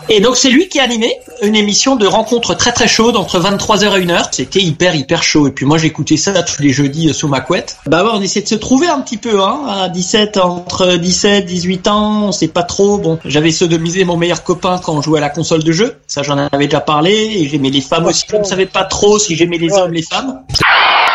Et donc c'est lui qui a animé une émission de rencontre très très chaude entre 23h et 1h. C'était hyper chaud. Et puis moi j'écoutais ça tous les jeudis sous ma couette. Bah ouais, on essaie de se trouver un petit peu, hein, à 17, entre 17, 18 ans, on sait pas trop. Bon, j'avais sodomisé mon meilleur copain quand on jouait à la console de jeu. Ça j'en avais déjà parlé. Et j'aimais les femmes aussi. Je ne savais pas trop si j'aimais les hommes, les femmes.